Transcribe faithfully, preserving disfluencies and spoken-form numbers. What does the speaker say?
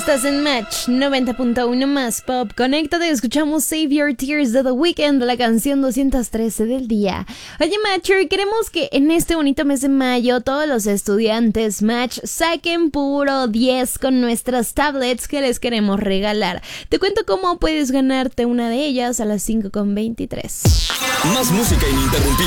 Estás en Match noventa punto uno más Pop. Conéctate, escuchamos Save Your Tears de The Weeknd, la canción doscientos trece del día. Oye, Matcher, queremos que en este bonito mes de mayo todos los estudiantes Match saquen puro diez con nuestras tablets que les queremos regalar. Te cuento cómo puedes ganarte una de ellas a las cinco con veintitrés. Más música ininterrumpida.